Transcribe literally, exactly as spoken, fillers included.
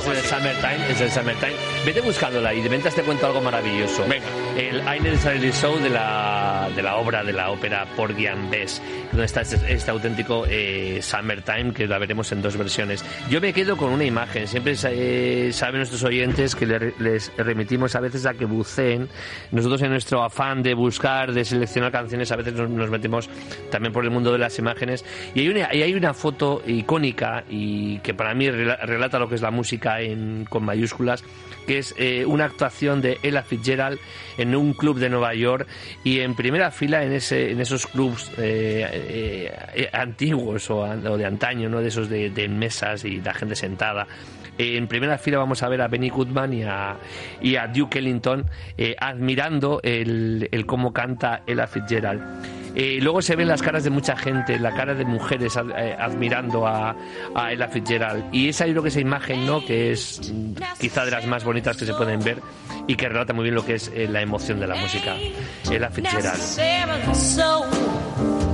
es el Summertime, es el Summertime. Vete buscándola y de ventas te cuento algo maravilloso. Venga. El I Necessarily So de la, de la obra, de la ópera Porgy and Bess, donde está este, este auténtico eh, Summertime, que la veremos en dos versiones. Yo me quedo con una imagen. Siempre eh, saben nuestros oyentes que le, les remitimos a veces a que buceen. Nosotros, en nuestro afán de buscar, de seleccionar canciones, a veces nos, nos metemos también por el mundo de las imágenes. Y hay una, y hay una foto icónica y que para mí relata lo que es la música en, con mayúsculas, que es eh, una actuación de Ella Fitzgerald en un club de Nueva York, y en primera fila en ese en esos clubs eh, eh, eh, antiguos o, o de antaño, ¿no? De esos de, de mesas y la gente sentada. Eh, en primera fila vamos a ver a Benny Goodman y a, y a Duke Ellington eh, admirando el, el cómo canta Ella Fitzgerald. Eh, luego se ven las caras de mucha gente, la cara de mujeres ad, eh, admirando a, a Ella Fitzgerald. Y esa yo creo que esa imagen, ¿no? Que es mm, quizá de las más bonitas que se pueden ver y que relata muy bien lo que es eh, la emoción de la música. Ella Fitzgerald.